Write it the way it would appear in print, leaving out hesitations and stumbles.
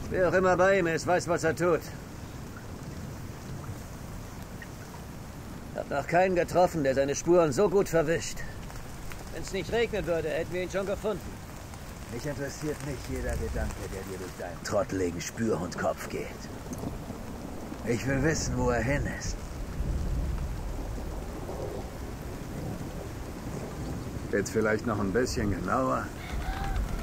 Wer auch immer bei ihm ist, weiß, was er tut. Hab noch keinen getroffen, der seine Spuren so gut verwischt. Wenn es nicht regnen würde, hätten wir ihn schon gefunden. Mich interessiert nicht jeder Gedanke, der dir durch deinen trotteligen Spürhundkopf geht. Ich will wissen, wo er hin ist. Jetzt vielleicht noch ein bisschen genauer.